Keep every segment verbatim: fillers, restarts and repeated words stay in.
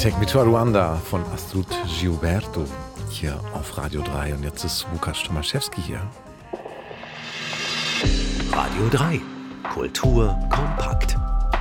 Take Me to Rwanda von Astrud Gilberto hier auf Radio drei. Und jetzt ist Łukasz Tomaszewski hier. Radio drei. Kultur kompakt.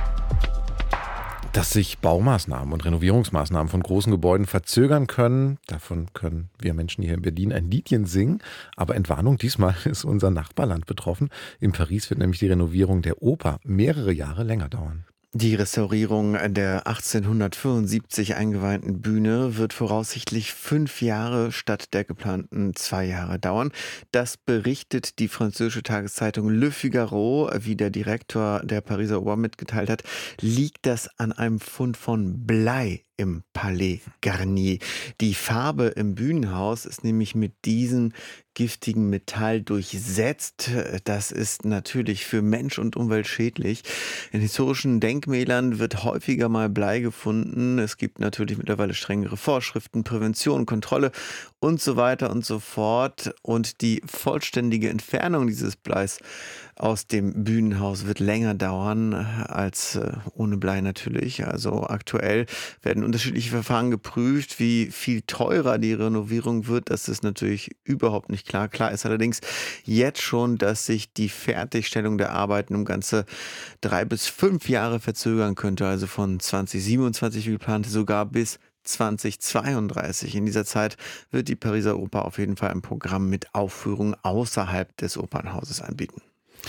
Dass sich Baumaßnahmen und Renovierungsmaßnahmen von großen Gebäuden verzögern können, davon können wir Menschen hier in Berlin ein Liedchen singen. Aber Entwarnung, diesmal ist unser Nachbarland betroffen. In Paris wird nämlich die Renovierung der Oper mehrere Jahre länger dauern. Die Restaurierung der achtzehnhundertfünfundsiebzig eingeweihten Bühne wird voraussichtlich fünf Jahre statt der geplanten zwei Jahre dauern. Das berichtet die französische Tageszeitung Le Figaro. Wie der Direktor der Pariser Oper mitgeteilt hat, liegt das an einem Fund von Blei im Palais Garnier. Die Farbe im Bühnenhaus ist nämlich mit diesem giftigen Metall durchsetzt. Das ist natürlich für Mensch und Umwelt schädlich. In historischen Denkmälern wird häufiger mal Blei gefunden. Es gibt natürlich mittlerweile strengere Vorschriften, Prävention, Kontrolle und so weiter und so fort. Und die vollständige Entfernung dieses Bleis aus dem Bühnenhaus wird länger dauern als ohne Blei natürlich. Also aktuell werden unterschiedliche Verfahren geprüft. Wie viel teurer die Renovierung wird, das ist natürlich überhaupt nicht klar. Klar ist allerdings jetzt schon, dass sich die Fertigstellung der Arbeiten um ganze drei bis fünf Jahre verzögern könnte. Also von zwanzig siebenundzwanzig wie geplant sogar bis zwanzig zweiunddreißig. In dieser Zeit wird die Pariser Oper auf jeden Fall ein Programm mit Aufführungen außerhalb des Opernhauses anbieten.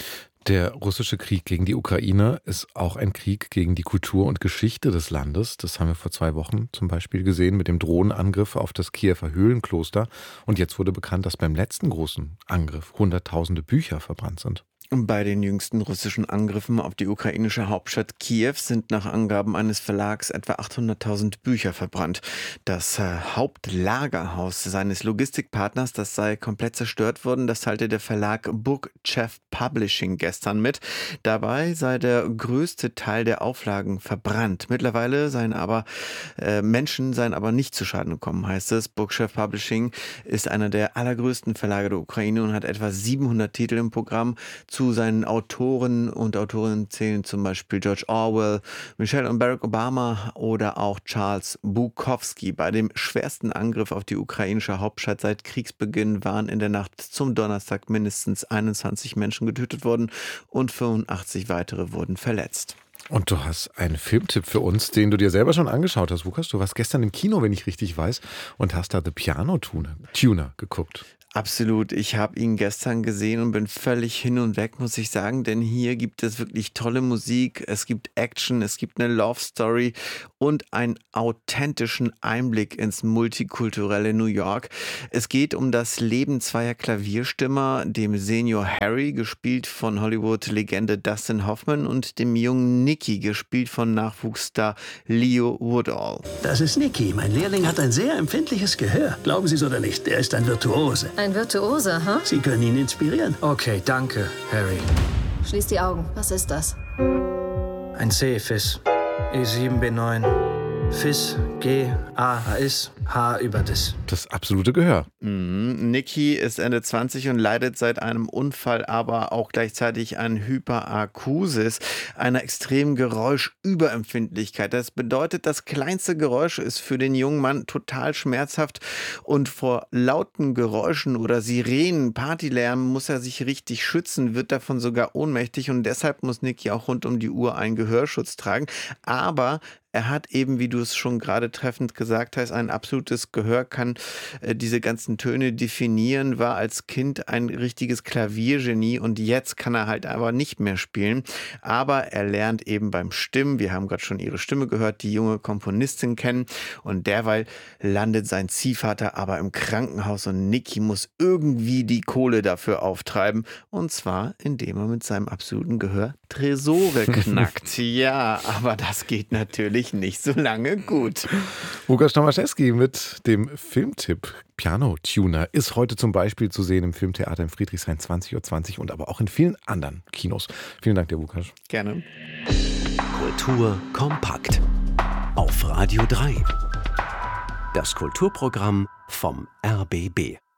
Der russische Krieg gegen die Ukraine ist auch ein Krieg gegen die Kultur und Geschichte des Landes. Das haben wir vor zwei Wochen zum Beispiel gesehen mit dem Drohnenangriff auf das Kiewer Höhlenkloster. Und jetzt wurde bekannt, dass beim letzten großen Angriff hunderttausende Bücher verbrannt sind. Bei den jüngsten russischen Angriffen auf die ukrainische Hauptstadt Kiew sind nach Angaben eines Verlags etwa achthunderttausend Bücher verbrannt. Das äh, Hauptlagerhaus seines Logistikpartners, das sei komplett zerstört worden. Das teilte der Verlag Bookchef Publishing gestern mit. Dabei sei der größte Teil der Auflagen verbrannt. Mittlerweile seien aber äh, Menschen seien aber nicht zu Schaden gekommen, heißt es. Bookchef Publishing ist einer der allergrößten Verlage der Ukraine und hat etwa siebenhundert Titel im Programm. Zu seinen Autoren und Autorinnen zählen zum Beispiel George Orwell, Michelle und Barack Obama oder auch Charles Bukowski. Bei dem schwersten Angriff auf die ukrainische Hauptstadt seit Kriegsbeginn waren in der Nacht zum Donnerstag mindestens einundzwanzig Menschen getötet worden und fünfundachtzig weitere wurden verletzt. Und du hast einen Filmtipp für uns, den du dir selber schon angeschaut hast, Łukasz. Du warst gestern im Kino, wenn ich richtig weiß, und hast da The Piano Tuner geguckt. Absolut. Ich habe ihn gestern gesehen und bin völlig hin und weg, muss ich sagen, denn hier gibt es wirklich tolle Musik, es gibt Action, es gibt eine Love Story und einen authentischen Einblick ins multikulturelle New York. Es geht um das Leben zweier Klavierstimmer, dem Senior Harry, gespielt von Hollywood-Legende Dustin Hoffman, und dem jungen Nicky, gespielt von Nachwuchsstar Leo Woodall. Das ist Nicky. Mein Lehrling hat ein sehr empfindliches Gehör. Glauben Sie es oder nicht, er ist ein Virtuose. Ein Virtuose, ha? Huh? Sie können ihn inspirieren. Okay, danke, Harry. Schließ die Augen. Was ist das? Ein C-Fis. E sieben B neun. Fis, G, A, Is, H über das. Das absolute Gehör. Mhm. Nicky ist Ende zwanzig und leidet seit einem Unfall, aber auch gleichzeitig an Hyperakusis, einer extremen Geräuschüberempfindlichkeit. Das bedeutet, das kleinste Geräusch ist für den jungen Mann total schmerzhaft und vor lauten Geräuschen oder Sirenen, Partylärm muss er sich richtig schützen, wird davon sogar ohnmächtig, und deshalb muss Nicky auch rund um die Uhr einen Gehörschutz tragen. Aber er hat eben, wie du es schon gerade treffend gesagt hast, ein absolutes Gehör, kann äh, diese ganzen Töne definieren, war als Kind ein richtiges Klaviergenie und jetzt kann er halt aber nicht mehr spielen. Aber er lernt eben beim Stimmen, wir haben gerade schon ihre Stimme gehört, die junge Komponistin kennen, und derweil landet sein Ziehvater aber im Krankenhaus und Nicky muss irgendwie die Kohle dafür auftreiben, und zwar indem er mit seinem absoluten Gehör Tresore knackt. Ja, aber das geht natürlich nicht so lange gut. Łukasz Tomaszewski mit dem Filmtipp Piano Tuner ist heute zum Beispiel zu sehen im Filmtheater in Friedrichshain zwanzig Uhr zwanzig und aber auch in vielen anderen Kinos. Vielen Dank dir, Łukasz. Gerne. Kultur kompakt auf Radio drei. Das Kulturprogramm vom R B B.